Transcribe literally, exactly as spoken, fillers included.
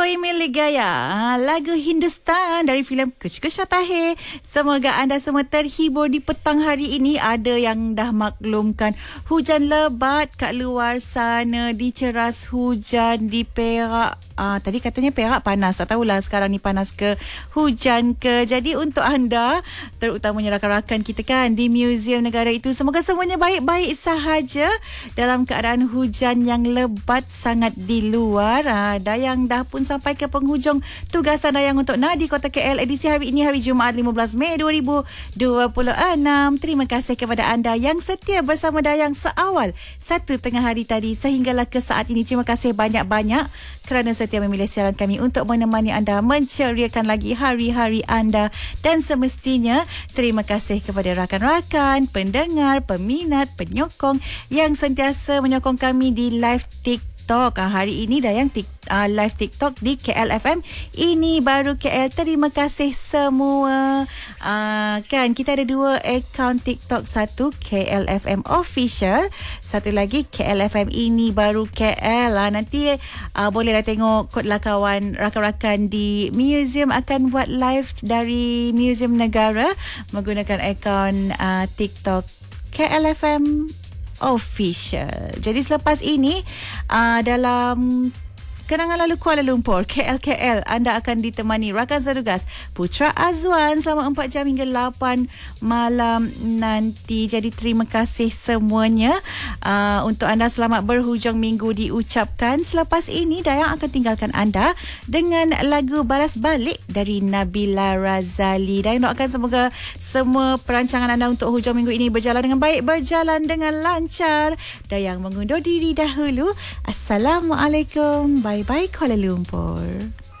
Koi Milik Gaya, lagu Hindustan dari filem Kuch Kuch Hota Hai. Semoga anda semua terhibur di petang hari ini. Ada yang dah maklumkan hujan lebat kat luar sana, di Ceras hujan, di Perak ah, tadi katanya Perak panas, tak tahulah sekarang ni panas ke hujan ke. Jadi untuk anda, terutamanya rakan-rakan kita kan di Muzium Negara itu, semoga semuanya baik-baik sahaja dalam keadaan hujan yang lebat sangat di luar. ah, Dayang dah pun sampai ke penghujung tugasan Dayang untuk Nadi Kota K L edisi hari ini, hari Jumaat lima belas Mei dua ribu dua puluh enam. Terima kasih kepada anda yang setia bersama Dayang seawal satu tengah hari tadi sehinggalah ke saat ini. Terima kasih banyak-banyak kerana setia memilih siaran kami untuk menemani anda, menceriakan lagi hari-hari anda. Dan semestinya terima kasih kepada rakan-rakan, pendengar, peminat, penyokong yang sentiasa menyokong kami di live TikTok. Ah, hari ini Dayang tik, uh, live TikTok di K L F M Ini Baru K L. Terima kasih semua. Uh, kan kita ada dua akaun TikTok, satu K L F M Official, satu lagi K L F M Ini Baru K L. Uh, nanti uh, bolehlah tengok kodlah kawan rakan-rakan di museum akan buat live dari Muzium Negara menggunakan akaun uh, TikTok K L F M Official. Jadi selepas ini uh, dalam Kenangan Lalu Kuala Lumpur, K L K L, anda akan ditemani rakan setugas Putra Azwan selama empat jam hingga lapan malam nanti. Jadi terima kasih semuanya. Uh, untuk anda selamat berhujung minggu diucapkan. Selepas ini Dayang akan tinggalkan anda dengan lagu Balas Balik dari Nabila Razali. Dayang doakan semoga semua perancangan anda untuk hujung minggu ini berjalan dengan baik, berjalan dengan lancar. Dayang mengundur diri dahulu. Assalamualaikum. Bye-bye Kuala Lumpur.